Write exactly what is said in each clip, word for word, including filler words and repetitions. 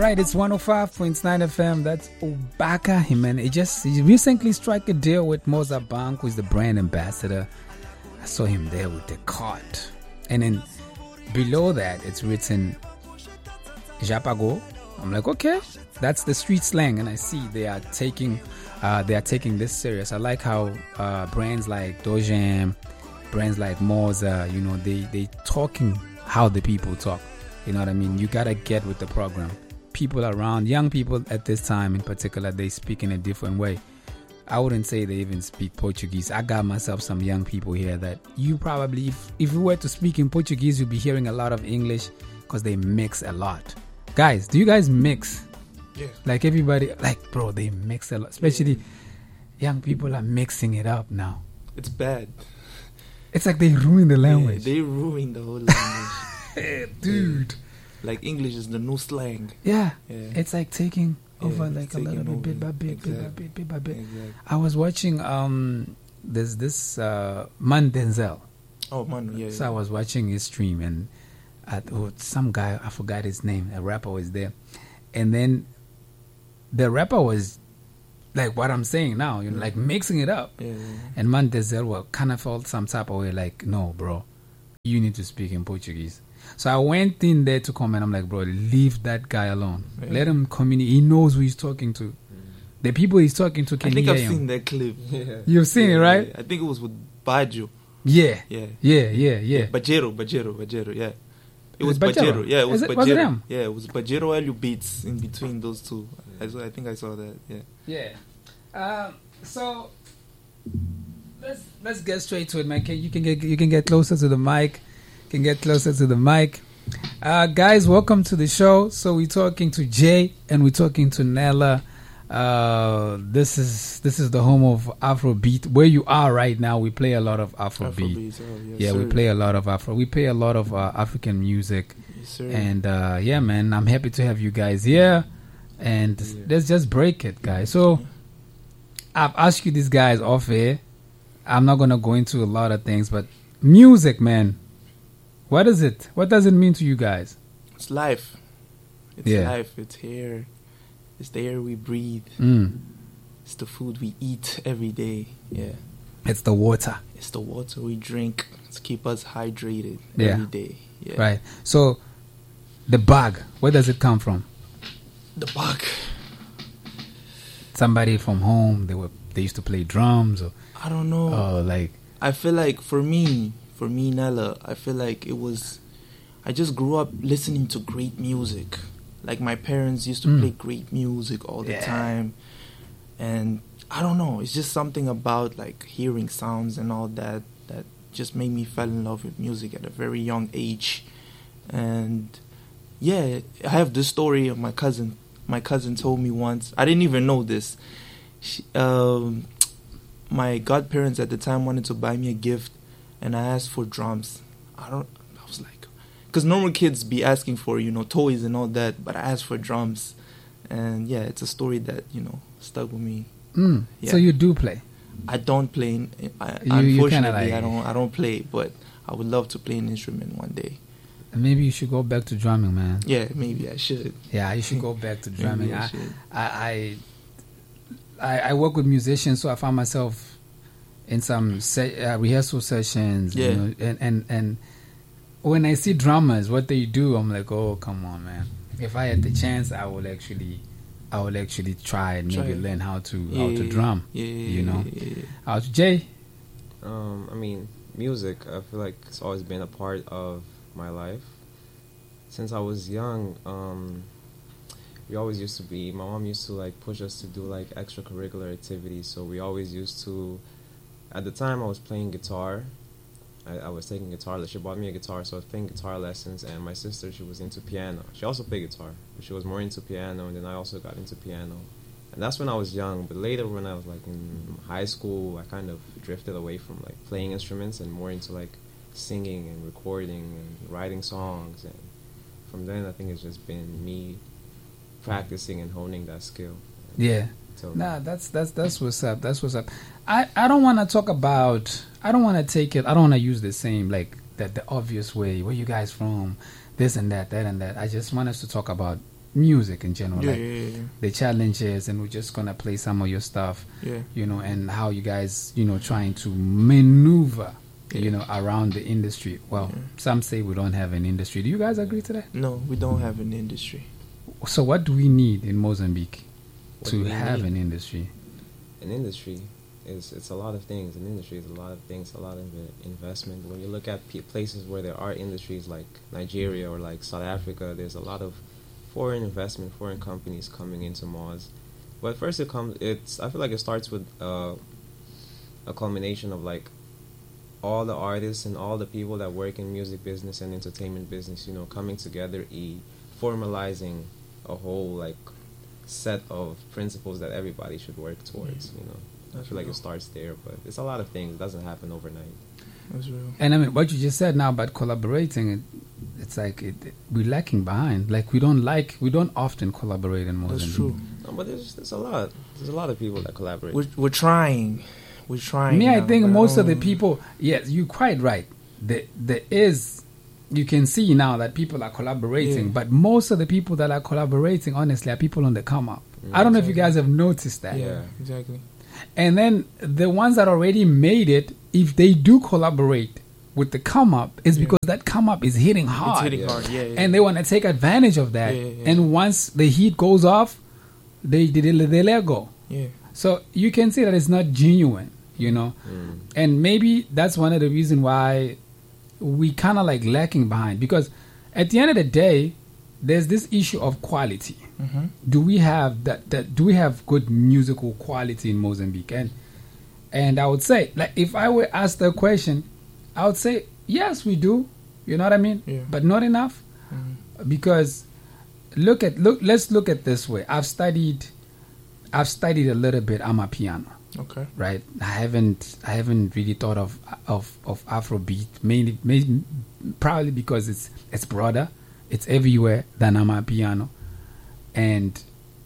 right, it's one oh five point nine F M. That's Obaka Himen. He just he recently struck a deal with Mozart Bank, who's the brand ambassador. I saw him there with the cart. And then below that, it's written Japago. I'm like, okay, that's the street slang. And I see they are taking uh, they are taking this serious. I like how uh, brands like Dojam, brands like Moza, you know, they, they talking how the people talk. You know what I mean? You got to get with the program. People around, young people at this time in particular, they speak in a different way. I wouldn't say they even speak Portuguese. I got myself some young people here that you probably, if, if you were to speak in Portuguese, you'd be hearing a lot of English because they mix a lot. Guys, do you guys mix? Yeah. Like everybody, like, bro, they mix a lot. Especially yeah. young people are mixing it up now. It's bad. It's like they ruin the language. Yeah, they ruin the whole language. Dude. Yeah. Like English is the new slang. Yeah. yeah. It's like taking yeah, over like a little bit, over. bit by bit, exactly. bit by bit, bit by bit. Exactly. I was watching um there's this uh man Denzel. Oh man, yeah. So yeah. I was watching his stream and I, oh, some guy, I forgot his name, a rapper was there. And then the rapper was like what I'm saying now, you know, like mixing it up. Yeah, yeah. And man Denzel well, kind of felt some type of way like, no, bro, you need to speak in Portuguese. So I went in there to comment. I'm like, bro, leave that guy alone. Yeah. Let him communicate. He knows who he's talking to. Mm. The people he's talking to can I think hear I've him. seen that clip. Yeah. You've seen yeah, it, right? Yeah. I think it was with Baggio. Yeah. Yeah. Yeah, yeah, yeah. Bajero, Bajero, Bajero, yeah. It was Bajero? Bajero. Yeah, it was Is it, Bajero. Was it him? Yeah, it was Bajero Elu Beats in between those two. I, saw, I think I saw that, yeah. Yeah. Um, so let's let's get straight to it, man. Can, you can get you can get closer to the mic. Can get closer to the mic. Uh, guys, welcome to the show. So we're talking to Jay and we're talking to Nella. Uh, this is this is the home of Afrobeat. Where you are right now, we play a lot of Afrobeat. Afrobeat oh, yes, yeah, sir. we play a lot of Afro. We play a lot of uh, African music. Yes, sir. And uh, yeah, man, I'm happy to have you guys here. And yeah. let's just break it, guys. So I've asked you these guys off air. I'm not gonna go into a lot of things, but music, man. What is it? What does it mean to you guys? It's life. It's yeah. life. It's here. It's the air we breathe. Mm. It's the food we eat every day. Yeah. It's the water. It's the water we drink to keep us hydrated yeah. every day. Yeah. Right. So, the bag, where does it come from? The bag. Somebody from home, they were they used to play drums or I don't know. Oh, like I feel like for me, for me, Nella, I feel like it was. I just grew up listening to great music. Like my parents used to mm. play great music all the yeah. time, and I don't know. It's just something about like hearing sounds and all that that just made me fall in love with music at a very young age. And yeah, I have this story of my cousin. My cousin told me once. I didn't even know this. She, um, my godparents at the time wanted to buy me a gift, and I asked for drums. I don't. I was like, because normal kids be asking for, you know, toys and all that, but I asked for drums, and yeah, it's a story that, you know, stuck with me. Mm. Yeah. So you do play? I don't play. In, I, you, unfortunately, you like, I don't. I don't play, but I would love to play an instrument one day. Maybe you should go back to drumming, man. Yeah, maybe I should. Yeah, you should go back to drumming. I, I, I, I, I work with musicians, so I find myself in some se- uh, rehearsal sessions. Yeah. You know, and, and, and when I see drummers, what they do, I'm like, oh, come on, man. If I had the chance, I would actually, I would actually try and maybe try. learn how to yeah, how to drum. Yeah, you know. Yeah, yeah. How to Jay? Um, I mean, music. I feel like it's always been a part of my life. Since I was young, um, we always used to be, my mom used to like push us to do like extracurricular activities. So we always used to, at the time I was playing guitar. I, I was taking guitar, she bought me a guitar, so I was playing guitar lessons. And my sister, she was into piano. She also played guitar, but she was more into piano. And then I also got into piano. And that's when I was young. But later when I was like in high school, I kind of drifted away from like playing instruments and more into like singing and recording and writing songs. And from then, I think it's just been me practicing and honing that skill. Yeah. So, nah, that's that's that's what's up. That's what's up. I, I don't want to talk about. I don't want to take it. I don't want to use the same like that the obvious way. Where you guys from? This and that, that and that. I just want us to talk about music in general, Yeah, like yeah, yeah, yeah. the challenges, and we're just gonna play some of your stuff, Yeah. you know, and how you guys, you know, trying to maneuver, you know, around the industry. Well, Yeah. some say we don't have an industry. Do you guys agree to that? No, we don't have an industry. So what do we need in Mozambique What to do we have need? an industry? An industry is it's a lot of things. An industry is a lot of things, a lot of uh, investment. When you look at p- places where there are industries like Nigeria or like South Africa, there's a lot of foreign investment, foreign companies coming into Moz. But first, it comes. It's I feel like it starts with uh, a culmination of like all the artists and all the people that work in music business and entertainment business, you know, coming together, e formalizing a whole like set of principles that everybody should work towards. You know, I feel like it starts there, but it's a lot of things. It doesn't happen overnight. That's real. And I mean, what you just said now about collaborating, it, it's like it, it- we're lacking behind. Like we don't like, we don't often collaborate in Mozambique. That's true. No, but there's there's a lot. There's a lot of people that collaborate. We're, we're trying. We're trying. Me, I now, think but most of the don't- people, yes, you're quite right. There, there is, you can see now that people are collaborating, Yeah. but most of the people that are collaborating, honestly, are people on the come up. Mm, I don't know if you exactly. guys have noticed that. Yeah, Yeah. exactly. And then the ones that already made it, if they do collaborate with the come up, is Yeah. because that come up is hitting It's hard. hitting Yeah. hard. Yeah, yeah. And they want to take advantage of that. Yeah, yeah, yeah. And once the heat goes off, they, they, they let go. yeah. So you can see that it's not genuine, you know. Mm. And maybe that's one of the reasons why we kind of like lacking behind, because at the end of the day, there's this issue of quality. Mm-hmm. Do we have that, that? Do we have good musical quality in Mozambique? And and I would say, like, if I were asked the question, I would say yes, we do. You know what I mean? Yeah. But not enough, Mm-hmm. because look at look. Let's look at this way. I've studied, I've studied a little bit Amapiano. Okay. Right, I haven't, I haven't really thought of of of Afrobeat, mainly, mainly probably because it's it's broader, it's everywhere than Amapiano, and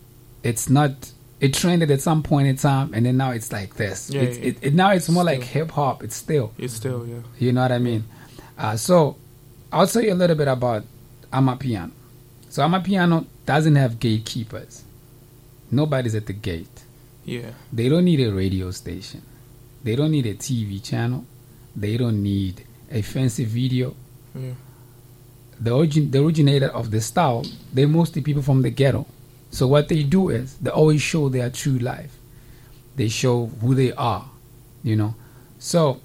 it's not. It trended at some point in time, and then now it's like this. Yeah, it's, yeah. It, it now it's more like Still. hip hop. It's still, It's still, yeah. you know what I mean. Uh, so I'll tell you a little bit about Amapiano. So Amapiano doesn't have gatekeepers. Nobody's at the gate. Yeah. They don't need a radio station. They don't need a T V channel. They don't need a fancy video. Yeah. The, origin, the originator of the style, they're mostly people from the ghetto. So what they do is they always show their true life. They show who they are, you know. So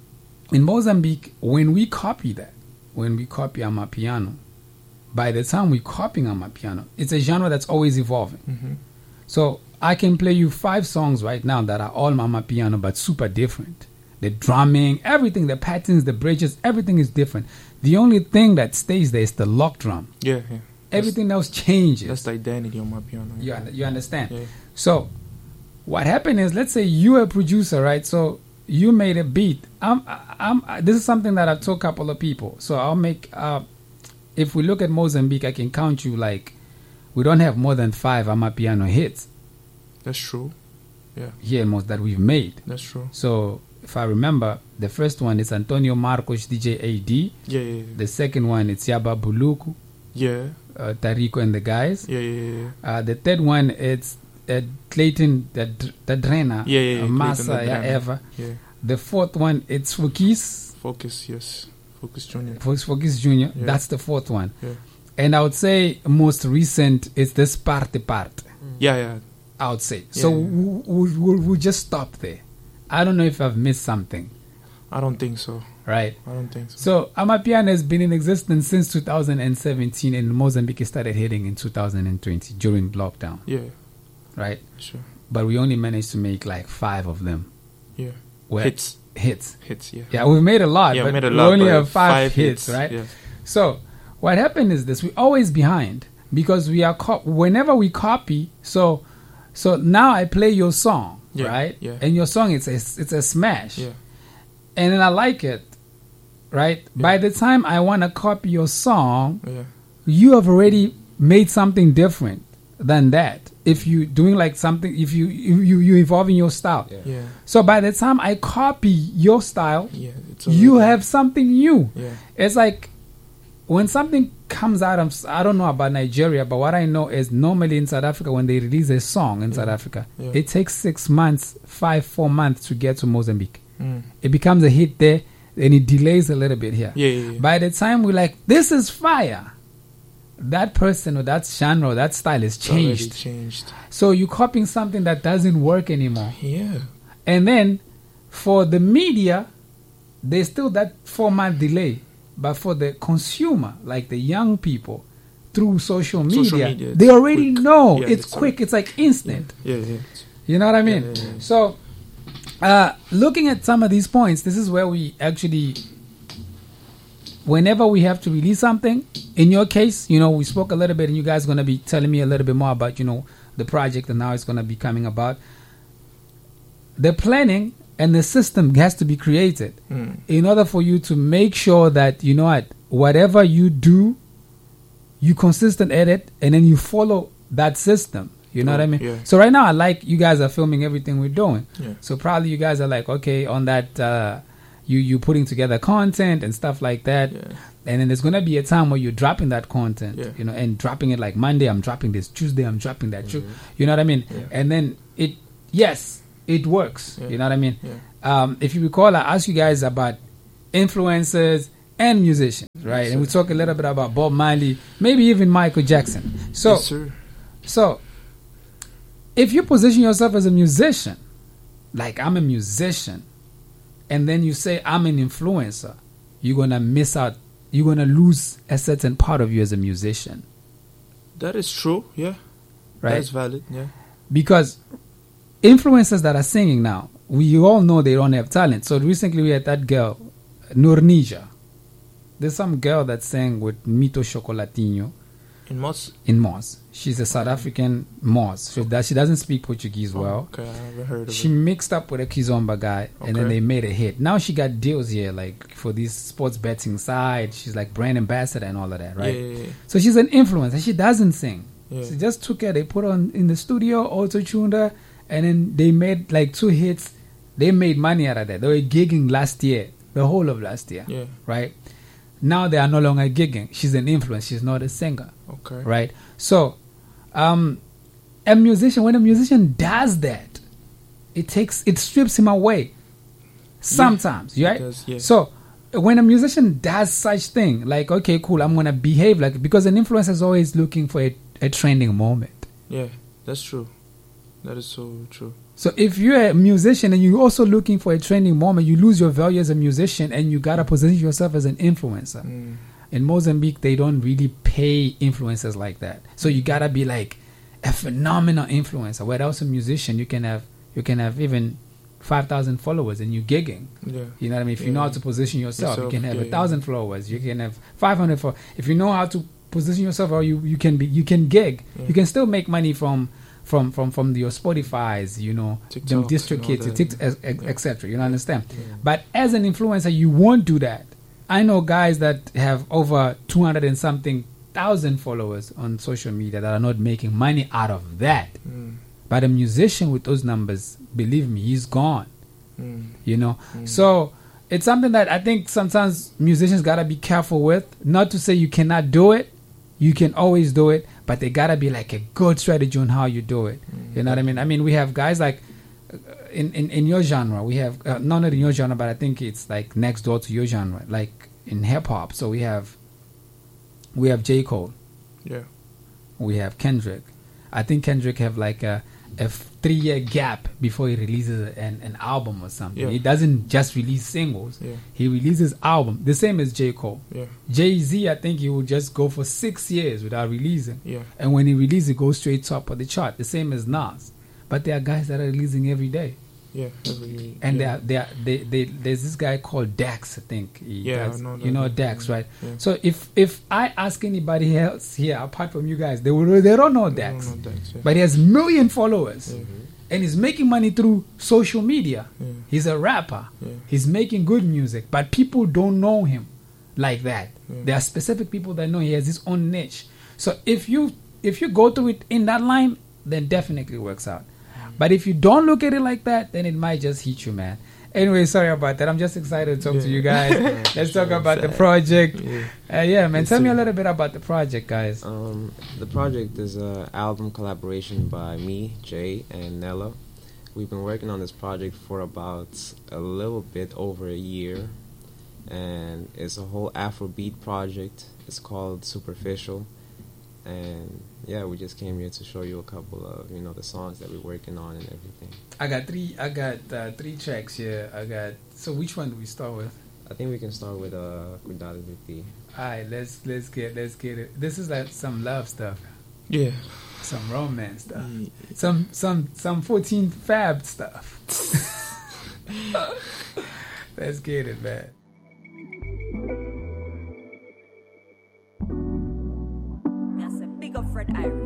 in Mozambique, when we copy that, when we copy Amapiano, by the time we're copying Amapiano, it's a genre that's always evolving. Mm-hmm. So I can play you five songs right now that are all Amapiano but super different. The drumming, everything, the patterns, the bridges, everything is different. The only thing that stays there is the lock drum. Yeah, yeah. Everything else changes. That's the identity on my piano. You, un- you understand? Yeah. So what happened is, let's say you're a producer, right? So you made a beat. I'm, I'm, I- this is something that I've told a couple of people. So I'll make, uh, if we look at Mozambique, I can count you like, we don't have more than five Amapiano hits That's true. Yeah, here most that we've made. that's true. So if I remember, the first one is Antonio Marcos, D J A D. Yeah, yeah, yeah. The second one is Yaba Buluku, Yeah, uh, Tarico and the guys. yeah, yeah, yeah. Uh, the third one it's uh, Clayton the the Drena, Yeah, yeah, yeah, uh, Massa Clayton the yeah, Drena. ever. Yeah. The fourth one it's Fokis, Focus, yes. Focus Junior. Fokis Fokis Junior. Yeah. That's the fourth one. Yeah. And I would say most recent is this Parte Parte. Yeah, yeah. I would say. So Yeah. we, we, we, we just stop there. I don't know if I've missed something, I don't think so. right? I don't think so. So Amapiano has been in existence since two thousand seventeen, and Mozambique started hitting in two thousand twenty during lockdown, Yeah, right? sure. But we only managed to make like five of them. Yeah. Where- Hits. Hits. Hits, yeah. Yeah, we've made a lot, Yeah, but made a we lot, only but have five, five hits, hits, right? yeah. So what happened is this: we're always behind because we are co- whenever we copy. So, so now I play your song, Yeah, right? yeah. And your song, it's a it's a smash. Yeah. And then I like it, right? By the time I want to copy your song, Yeah. you have already made something different than that. If you doing like something, if you you you, you evolving your style. Yeah. Yeah. So by the time I copy your style, Yeah. It's you already- have something new. Yeah. It's like when something comes out of, I don't know about Nigeria, but what I know is normally in South Africa, when they release a song in Yeah. South Africa, Yeah. it takes six months, five, four months to get to Mozambique. Mm. It becomes a hit there, and it delays a little bit here. Yeah, yeah, yeah. By the time we're like, this is fire, that person or that genre or that style is It's already changed. changed. So you're copying something that doesn't work anymore. Yeah. And then for the media, there's still that four month delay. But for the consumer, like the young people, through social media, Social media, they it's already quick. know. Yeah, it's it's quick. It's like instant. Yeah, yeah. You know what I mean? Yeah, yeah, yeah. So, uh, looking at some of these points, this is where we actually, whenever we have to release something, in your case, you know, we spoke a little bit, and you guys are going to be telling me a little bit more about, you know, the project and how it's going to be coming about. The planning and the system has to be created Mm. in order for you to make sure that, you know what, whatever you do, you consistent at it, and then you follow that system. You know Oh, what I mean? yeah. So right now, I like you guys are filming everything we're doing. Yeah. So probably you guys are like, okay, on that, uh, you you putting together content and stuff like that. Yeah. And then there's gonna be a time where you're dropping that content, Yeah. you know, and dropping it like Monday, I'm dropping this, Tuesday, I'm dropping that. Tu- You know what I mean? Yeah. And then it, yes, it works. Yeah. You know what I mean? Yeah. Um, if you recall, I asked you guys about influencers and musicians, right? Yes, and we sir. talk a little bit about Bob Marley, maybe even Michael Jackson. So, Yes, sir. so if you position yourself as a musician, like I'm a musician, and then you say I'm an influencer, you're gonna miss out. You're gonna lose a certain part of you as a musician, That is true. Yeah. right? That's valid. Yeah. Because influencers that are singing now, we all know they don't have talent. So recently we had that girl, Nurnija. There's some girl that sang with Mito Chocolatino In most. in Moz. She's a South African Moz. She, does, she doesn't speak Portuguese well. Okay, I haven't heard of She it. mixed up with a Kizomba guy, and then Okay. they made a hit. Now she got deals here, like for this sports betting side. She's like brand ambassador and all of that, right? Yeah, yeah, yeah. So she's an influencer. She doesn't sing. Yeah. She just took her, they put her on in the studio, auto-tuned her, and then they made like two hits. They made money out of that. They were gigging last year, the whole of last year, Yeah. right? Now they are no longer gigging. She's an influencer. She's not a singer, Okay. right? So, um, a musician, when a musician does that, it takes, it strips him away. Sometimes, it right? does, yeah. So, when a musician does such thing, like, okay, cool, I'm gonna behave like, because an influencer is always looking for a, a trending moment. Yeah, that's true. That is so true. So if you're a musician and you're also looking for a trending moment, you lose your value as a musician, and you gotta position yourself as an influencer. Mm. In Mozambique, they don't really pay influencers like that. So you gotta be like a phenomenal influencer. Where else a musician, you can have you can have even five thousand followers and you're gigging. Yeah. You know what I mean? If you know Yeah. how to position yourself, Yourself, you can have a yeah, thousand followers. You can have five hundred followers. If you know how to position yourself, or you, you can be you can gig. Yeah. You can still make money from from from from your Spotify's, you know, them TikToks district and all kids, that. tic- et- et- Yeah. et cetera. You know, understand? Yeah. But as an influencer, you won't do that. I know guys that have over two hundred and something thousand followers on social media that are not making money out of that. Mm. But a musician with those numbers, believe me, he's gone. Mm. You know, Mm. so it's something that I think sometimes musicians gotta be careful with. Not to say you cannot do it, you can always do it, but they gotta be like a good strategy on how you do it. Mm. You know what I mean? I mean, we have guys like uh, in in, in your genre, we have uh, not in your genre, but I think it's like next door to your genre, like in hip hop. So we have we have J. Cole, Yeah. we have Kendrick. I think Kendrick have like a a three year gap before he releases an, an album or something. Yeah. He doesn't just release singles. Yeah. He releases album. The same as J. Cole. Yeah. Jay-Z, I think he will just go for six years without releasing. Yeah. And when he releases, it goes straight top of the chart. The same as Nas. But there are guys that are releasing every day. Yeah. Every, And yeah. they are, they are, they, they, there's this guy called Dax, I think. He Yeah, I does- know you that. know Dax, right? Yeah. So if if I ask anybody else here, apart from you guys, they will, they don't know I Dax. don't know Dax, yeah. But he has million followers. Yeah. And he's making money through social media. Yeah. He's a rapper. Yeah. He's making good music, but people don't know him like that. Yeah. There are specific people that know he has his own niche. So if you if you go through it in that line, then definitely works out. But if you don't look at it like that, then it might just hit you, man. Anyway, sorry about that. I'm just excited to talk Yeah. to you guys. Let's talk Sure. about the project. Yeah. Uh, yeah, man. Yes, Tell me a sir. little bit about the project, guys. Um, the project is a album collaboration by me, Jay, and Nella. We've been working on this project for about a little bit over a year, and it's a whole Afrobeat project. It's called Superficial, and yeah, we just came here to show you a couple of you know the songs that we're working on and everything. I got three. I got uh, three tracks here. I got. So which one do we start with? I think we can start with uh, Cuidado de Ti. All right, let's let's get let's get it. This is like some love stuff, Yeah. some romance stuff, Yeah. some some some fourteen Fab stuff. Let's get it, man. That's a big up Fred Irie.